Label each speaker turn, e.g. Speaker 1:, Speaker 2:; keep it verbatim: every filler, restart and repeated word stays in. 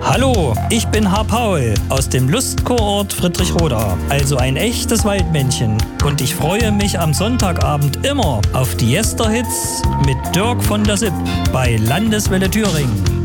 Speaker 1: Hallo, ich bin Herr Paul aus dem Lustkurort Friedrichroda, also ein echtes Waldmännchen. Und ich freue mich am Sonntagabend immer auf die Yesterhits mit Dirk von der Sipp bei Landeswelle Thüringen.